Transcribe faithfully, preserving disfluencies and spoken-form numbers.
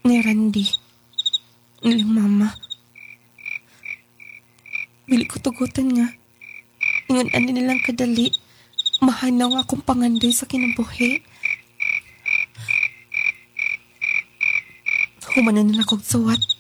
ni Randy. Nilang mama. Bili ko tugutan nga. Ingon ani nilang kadali. Mahanaw akong panganday sa kinabuhi. Humanan nila kong suwat.